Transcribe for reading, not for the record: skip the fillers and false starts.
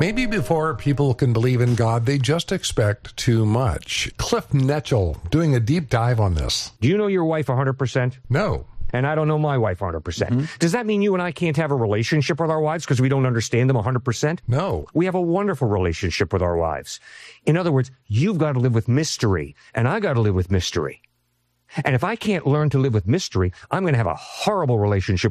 Maybe before people can believe in God, they just expect too much. Cliff Netchell doing a deep dive on this. Do you know your wife 100%? No. And I don't know my wife 100%. Does that mean you and I can't have a relationship with our wives because we don't understand them 100%? No. We have a wonderful relationship with our wives. In other words, you've got to live with mystery, and I got to live with mystery. And if I can't learn to live with mystery, I'm going to have a horrible relationship